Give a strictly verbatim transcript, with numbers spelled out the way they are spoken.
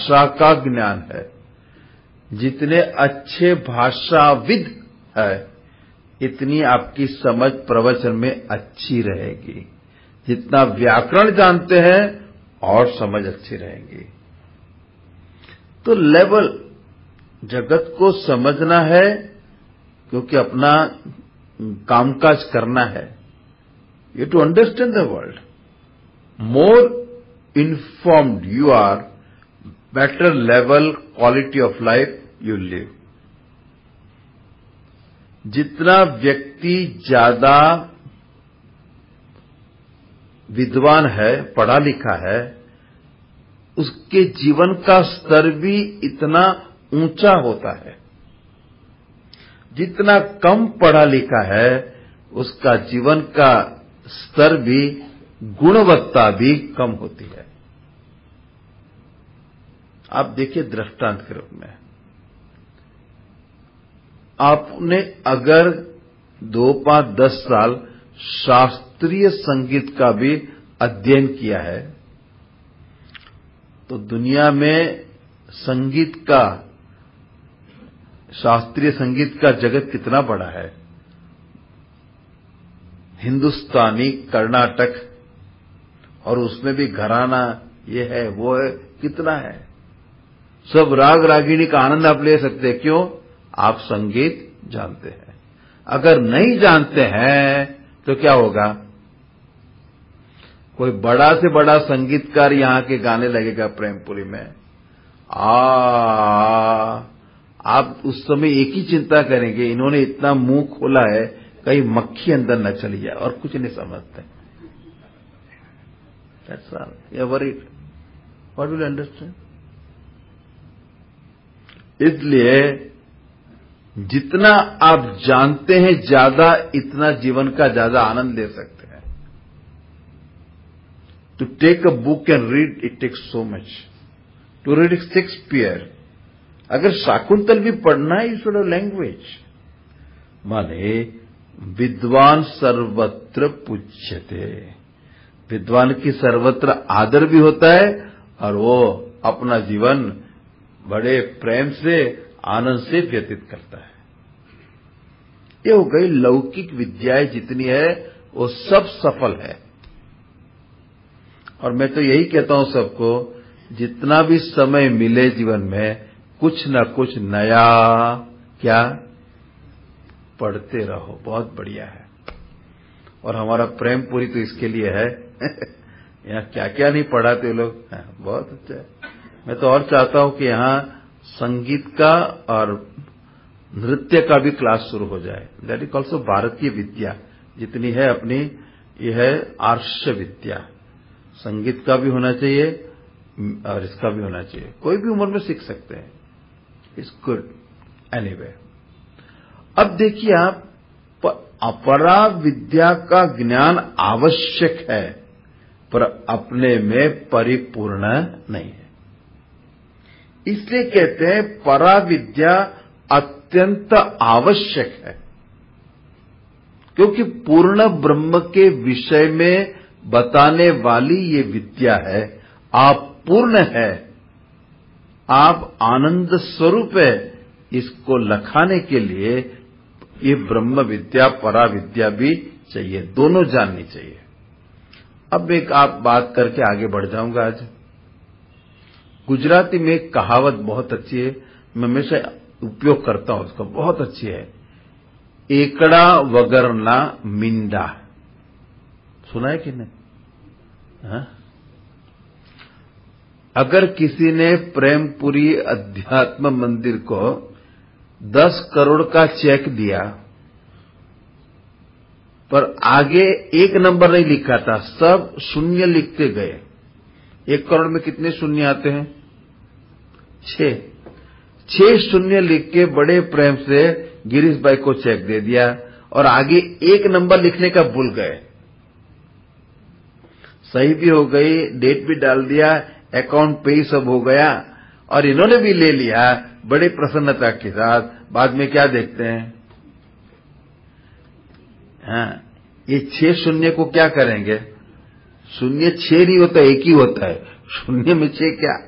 भाषा का ज्ञान है, जितने अच्छे भाषाविद है, इतनी आपकी समझ प्रवचन में अच्छी रहेगी। जितना व्याकरण जानते हैं और समझ अच्छी रहेगी। तो लेवल जगत को समझना है, क्योंकि अपना कामकाज करना है। You to understand the world, more informed you are, better level quality of life you live. जितना व्यक्ति ज्यादा विद्वान है, पढ़ा लिखा है, उसके जीवन का स्तर भी इतना ऊंचा होता है। जितना कम पढ़ा लिखा है, उसका जीवन का स्तर भी, गुणवत्ता भी कम होती है। आप देखिए दृष्टांत के रूप में, आपने अगर दो पांच दस साल शास्त्रीय संगीत का भी अध्ययन किया है, तो दुनिया में संगीत का, शास्त्रीय संगीत का जगत कितना बड़ा है। हिंदुस्तानी, कर्नाटक, और उसमें भी घराना, ये है वो है, कितना है। सब राग रागिणी का आनंद आप ले सकते हैं। क्यों? आप संगीत जानते हैं। अगर नहीं जानते हैं तो क्या होगा? कोई बड़ा से बड़ा संगीतकार यहां के गाने लगेगा प्रेमपुरी में, आ आप उस समय एक ही चिंता करेंगे, इन्होंने इतना मुंह खोला है कहीं मक्खी अंदर न चली जाए, और कुछ नहीं समझते। That's all. You're worried. What will you understand? इसलिए जितना आप जानते हैं ज्यादा, इतना जीवन का ज्यादा आनंद ले सकते हैं। To take a book and read, it takes so much. To read Shakespeare, अगर शाकुंतल भी पढ़ना है, यू शुड हैव लैंग्वेज। माने विद्वान सर्वत्र पूज्यते, विद्वान की सर्वत्र आदर भी होता है, और वो अपना जीवन बड़े प्रेम से, आनंद से व्यतीत करता है। ये हो गई लौकिक विद्याएं जितनी है, वो सब सफल है। और मैं तो यही कहता हूं सबको, जितना भी समय मिले जीवन में, कुछ न कुछ नया क्या पढ़ते रहो, बहुत बढ़िया है। और हमारा प्रेमपुरी तो इसके लिए है। यहाँ क्या क्या नहीं पढ़ाते लोग, बहुत अच्छा है। मैं तो और चाहता हूं कि यहाँ संगीत का और नृत्य का भी क्लास शुरू हो जाए। That is also Bharatiya Vidya जितनी है अपनी, यह है आर्ष विद्या। संगीत का भी होना चाहिए और इसका भी होना चाहिए। कोई भी उम्र में सीख सकते हैं। It's good anyway. अब देखिए आप, अपरा विद्या का ज्ञान आवश्यक है, पर अपने में परिपूर्ण नहीं है। इसलिए कहते हैं परा विद्या अत्यंत आवश्यक है, क्योंकि पूर्ण ब्रह्म के विषय में बताने वाली ये विद्या है। आप पूर्ण है, आप आनंद स्वरूप है। इसको लखाने के लिए ये ब्रह्म विद्या, परा विद्या भी चाहिए, दोनों जाननी चाहिए। अब एक आप बात करके आगे बढ़ जाऊंगा। आज गुजराती में एक कहावत बहुत अच्छी है, मैं हमेशा उपयोग करता हूं उसका, बहुत अच्छी है। एकड़ा वगरना मिंडा, सुना है कि नहीं? हा? अगर किसी ने प्रेमपुरी अध्यात्म मंदिर को दस करोड़ का चेक दिया, पर आगे एक नंबर नहीं लिखा था, सब शून्य लिखते गए। एक करोड़ में कितने शून्य आते हैं? छह। छह शून्य लिख के बड़े प्रेम से गिरीश भाई को चेक दे दिया, और आगे एक नंबर लिखने का भूल गए। सही भी हो गई, डेट भी डाल दिया, अकाउंट पे ही सब हो गया, और इन्होंने भी ले लिया बड़े प्रसन्नता के साथ। बाद में क्या देखते हैं? हाँ, ये छह शून्य को क्या करेंगे? शून्य छह नहीं होता, एक ही होता है। शून्य में छह क्या?